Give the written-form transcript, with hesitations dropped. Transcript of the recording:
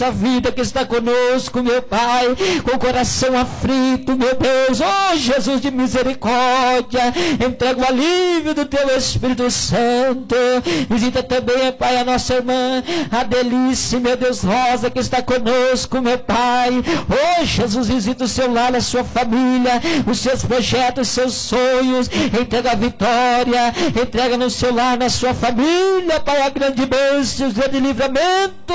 essa vida que está conosco, meu Pai, com o coração aflito, meu Deus, oh Jesus de misericórdia, entrega o alívio do teu Espírito Santo. Visita também, Pai, a nossa irmã Adelice, meu Deus, Rosa, que está conosco, meu Pai. Oh Jesus, visita o seu lar, a sua família, os seus projetos, os seus sonhos. Entrega a vitória, entrega no seu lar, na sua família, Pai, a grande bênção, o grande livramento.